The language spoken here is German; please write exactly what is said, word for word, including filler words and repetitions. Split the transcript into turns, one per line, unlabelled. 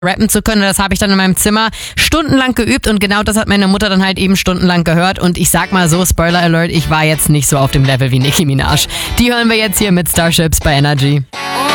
rappen zu können. Das habe ich dann in meinem Zimmer stundenlang geübt und genau das hat meine Mutter dann halt eben stundenlang gehört. Und ich sag mal so, Spoiler Alert, ich war jetzt nicht so auf dem Level wie Nicki Minaj. Die hören wir jetzt hier mit Starships bei Energy.